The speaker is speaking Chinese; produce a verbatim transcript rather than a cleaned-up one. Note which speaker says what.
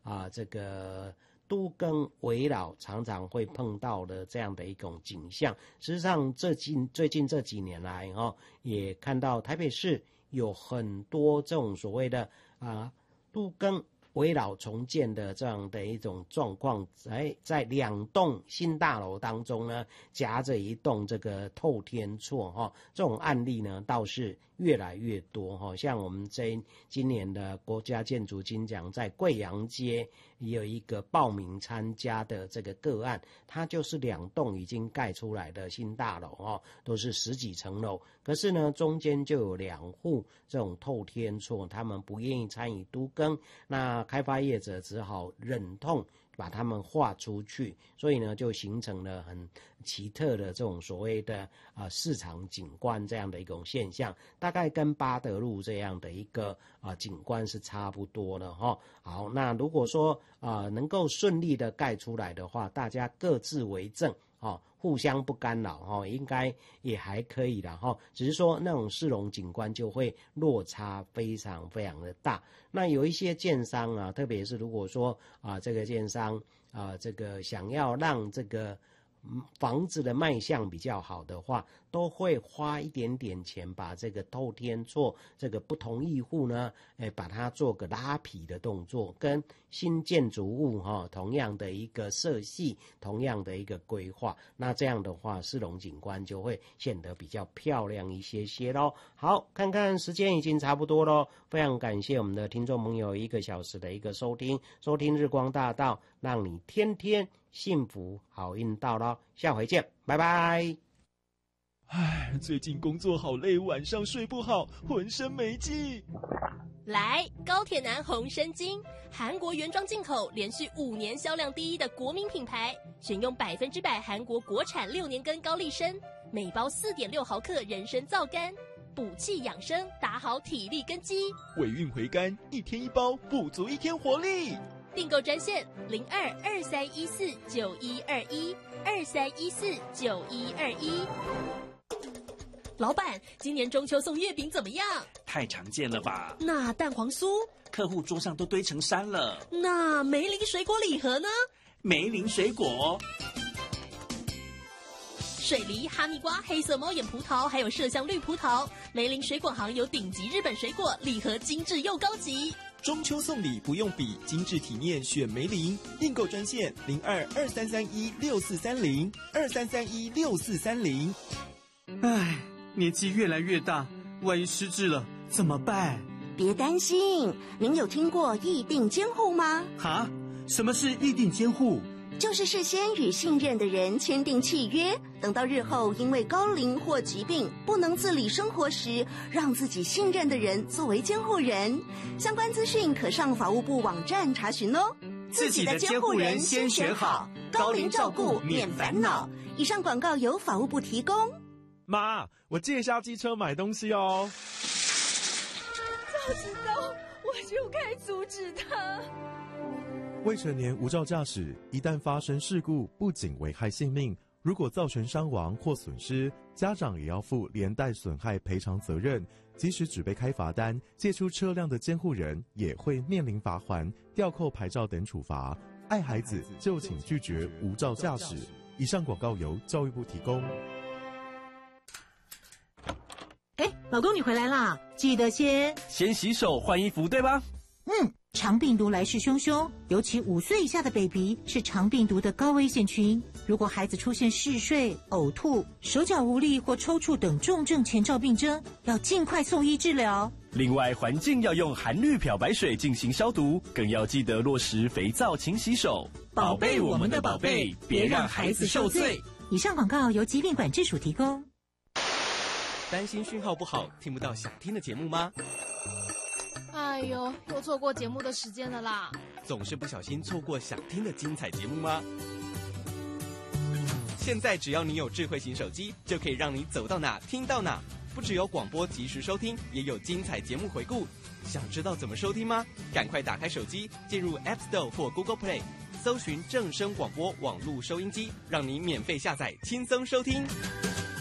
Speaker 1: 啊这个都更危老常常会碰到的这样的一种景象。事实上，这近最近这几年来哦，也看到台北市有很多这种所谓的啊都更危老重建的这样的一种状况，在在两栋新大楼当中呢，夹着一栋这个透天厝哈，这种案例呢倒是越来越多哈。像我们这今年的国家建筑金奖，在贵阳街也有一个报名参加的这个个案，它就是两栋已经盖出来的新大楼哈，都是十几层楼，可是呢中间就有两户这种透天厝，他们不愿意参与都更，那开发业者只好忍痛把它们划出去，所以呢就形成了很奇特的这种所谓的啊、呃、市场景观这样的一种现象，大概跟八德路这样的一个啊、呃、景观是差不多的哈。好，那如果说啊、呃、能够顺利的盖出来的话，大家各自为政。哦，互相不干扰哈、哦，应该也还可以的哈、哦。只是说那种市容景观就会落差非常非常的大。那有一些建商啊，特别是如果说啊这个建商啊这个想要让这个房子的卖相比较好的话，都会花一点点钱把这个透天厝这个不同意户呢，哎，把它做个拉皮的动作，跟新建筑物哈、哦、同样的一个色系，同样的一个规划，那这样的话市容景观就会显得比较漂亮一些些咯。好，看看时间已经差不多咯，非常感谢我们的听众朋友一个小时的一个收听，收听日光大道，让你天天幸福好运到咯，下回见，拜拜。
Speaker 2: 唉，最近工作好累，晚上睡不好，浑身没劲。
Speaker 3: 来，高铁男红参精，韩国原装进口，连续五年销量第一的国民品牌，选用百分之百韩国国产六年根高丽参，每包四点六毫克人参皂苷，补气养生，打好体力根基。
Speaker 2: 尾韵回甘，一天一包，补足一天活力。
Speaker 3: 订购专线零二二三一四九一二一二三一四九一二一。老板，今年中秋送月饼怎么样？
Speaker 4: 太常见了吧？
Speaker 3: 那蛋黄酥？
Speaker 4: 客户桌上都堆成山了。
Speaker 3: 那梅林水果礼盒呢？
Speaker 4: 梅林水果。
Speaker 3: 水梨、哈密瓜、黑色猫眼葡萄，还有麝香绿葡萄。梅林水果行有顶级日本水果，礼盒精致又高级。
Speaker 2: 中秋送礼不用比，精致体面选梅林。订购专线零二二三三一六四三零二三三一六四三零。
Speaker 5: 唉，年纪越来越大，万一失智了怎么办？
Speaker 6: 别担心，您有听过议定监护吗？
Speaker 5: 哈？什么是议定监护？
Speaker 6: 就是事先与信任的人签订契约，等到日后因为高龄或疾病不能自理生活时，让自己信任的人作为监护人。相关资讯可上法务部网站查询哦。
Speaker 5: 自己的监护人先选好，
Speaker 6: 高龄照顾免烦恼。以上广告由法务部提供。
Speaker 2: 妈，我借一下机车买东西哦。
Speaker 7: 早知道我就该阻止他。
Speaker 8: 未成年无照驾驶，一旦发生事故，不仅危害性命，如果造成伤亡或损失，家长也要负连带损害赔偿责任。即使只被开罚单，借出车辆的监护人也会面临罚锾、吊扣牌照等处罚。爱孩子就请拒绝无照驾驶。以上广告由教育部提供。
Speaker 9: 哎，老公你回来啦，记得先
Speaker 4: 先洗手换衣服，对吧？
Speaker 9: 嗯。肠病毒来势汹汹，尤其五岁以下的 baby 是肠病毒的高危险群。如果孩子出现嗜睡、呕吐、手脚无力或抽搐等重症前兆病征，要尽快送医治疗。
Speaker 4: 另外，环境要用含氯漂白水进行消毒，更要记得落实肥皂勤洗手，
Speaker 9: 宝贝我们的宝贝，别让孩子受罪。以上广告由疾病管制署提供。
Speaker 2: 担心讯号不好，听不到想听的节目吗？
Speaker 7: 哎呦，又错过节目的时间了啦！
Speaker 2: 总是不小心错过想听的精彩节目吗？现在只要你有智慧型手机，就可以让你走到哪听到哪。不只有广播及时收听，也有精彩节目回顾。想知道怎么收听吗？赶快打开手机，进入 App Store 或 Google Play， 搜寻正声广播网络收音机，让你免费下载，轻松收听。